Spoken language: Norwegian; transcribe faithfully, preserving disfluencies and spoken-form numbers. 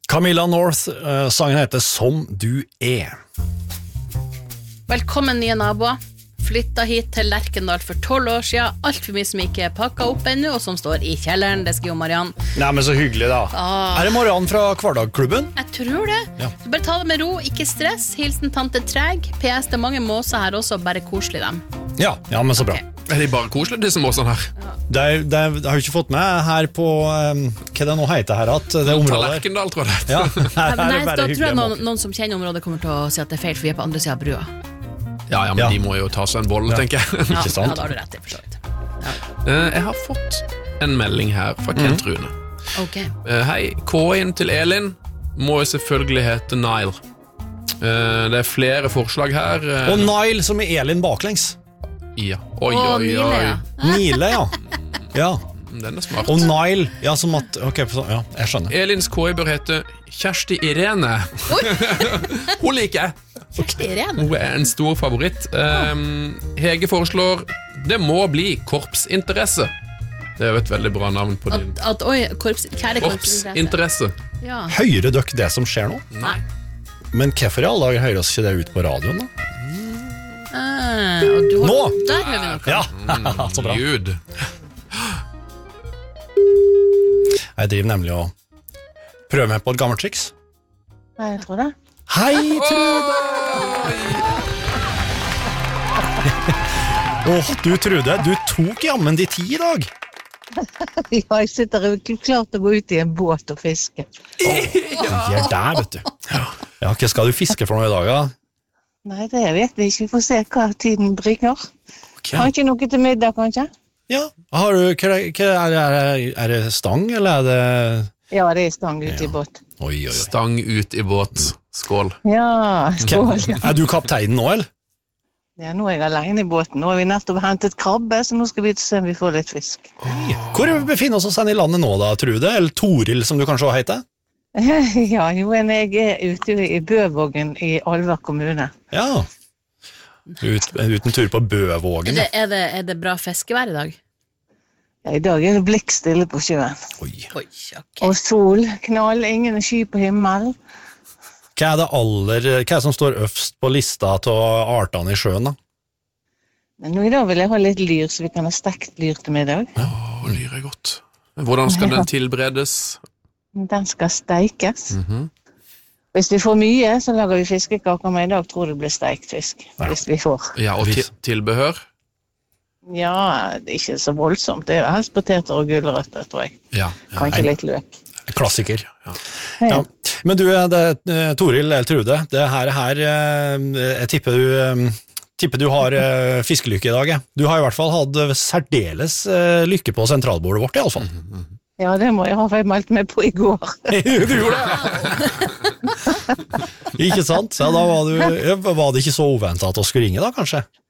Camilla North, uh, sangen heter Som du er. Velkommen nye naboer. Flytta hit til Lerkendal for tolv år siden. Alt for mye som ikke er pakket opp ennå, og som står i kjelleren. Det skriver Marianne. Nei, men så hyggelig da. Ah. Er det Marianne fra Kvardagklubben? Jeg tror det. Ja. Så bare ta det med ro, ikke stress. Hilsen tante Treg. P S, det er mange måser her også, bare koselig dem. Ja, ja, men så bra. Okay. Er de bare koselige, disse måsene her? Det, er, det, er, det har jo ikke fått med her på, um, hva det nå heter her, at det området... Lerkendal, tror jeg det. Ja, her Nei, er det bare da tror jeg noen, hyggelig. noen som kjenner området kommer til å si at det er feil, for vi er på andre siden av brua. Ja, ja, men Ja. de må jo ta seg en bolle, Ja. tenker jeg. Ja, Ikke sant? ja, da har du rett i, for så vidt. Ja. Eh, Jeg har fått en melding her fra Kent Rune. Ok. Eh, Hei, K-en til Elin må jo selvfølgelig hete Nile. Eh, Det er flere forslag her. eh, Og Nile som er Elin baklengs. Ja. Oi, Å, oi, Nile, oi. ja. Nile, ja. Ja. Den er smart. Og Nile, ja, som at... Ok, så- ja, jeg skjønner. Elins K I bør hete Kjersti Irene. Hun liker jeg. Irene. Hun er en stor favoritt. Um, Hege foreslår det må bli korpsinteresse. Det er jo et veldig bra navn på din. At, at oi, korps, kjære korpsinteresse. Korpsinteresse. Ja. Hører dere det som skjer nå? Nei. Men hvorfor i alle dager hører oss ikke det ut på radioen da? Ah, og du har, Nå! Der har vi noe. Ja, så bra. Ljud. Jeg driver nemlig og prøver meg på et gammelt triks. Nei, jeg tror det. Hei, Trude! Åh, du Trude, du tok jammen de ti i dag. Ja, jeg sitter og klart å gå ut i en båt og fiske. Gjør der, vet du. Ja, hva skal du fiske for noe i dag, da? Nei, det vet vi ikke. Vi får se hva tiden bringer. Okay. Har ikke noe til middag, kanskje? Ja, har du, hva, hva, er, det, er det stang, eller er det... Ja, det er stang ute Ja. i båt. Oi, oi, oi. Stang ut i båt. Skål. Ja, skål. Ja. Er du kapteinen nå, eller? Ja, nå er jeg alene i båten. Nå har vi nettopp hentet krabbe, så nå skal vi se om vi får litt fisk. Hvor befinner vi oss i landet nå da, Trude? Eller Toril, som du kanskje også heter? Ja, jo, men jeg er ute i Bøvågen i Alver kommune. Ja. Ut, uten tur på Er Bøvågen. det, er, det, er det bra fiskevær i dag? Ja, i dag er det blikkstille på sjøen. Oi. Oi, ok. Og sol, knall, ingen sky på himmelen. Hva er det aller, hva er det som står øverst på lista til artene i sjøen da? Men nå i dag vil jeg ha litt lyr, så vi kan ha stekt lyr til middag. Å, lyr er godt. Hvordan skal den tilberedes? Den skal steikes. Mhm. Hvis vi får mye, så lager vi fiskekaker, men i dag tror jeg det blir steikt fisk. Ja. Hvis vi får. Ja, og til tilbehør? Ja, det er ikke så voldsomt. Det er jo helst poteter og gulrøtter, tror jeg. Ja. Kanskje litt løk. Klassiker. Ja. Ja. Men du, det, Toril eller Trude, det her, her jeg tipper du, eh, tipper du har eh, fiskelykke i dag. Jeg. Du har i hvert fall hatt særdeles eh, lykke på sentralbordet vårt i alle fall. Ja, det må jeg ha, for jeg meldte meg på i går. Du gjorde det! Ikke sant? Så da var, du, var det ikke så uventet at å skulle ringe da, kanskje?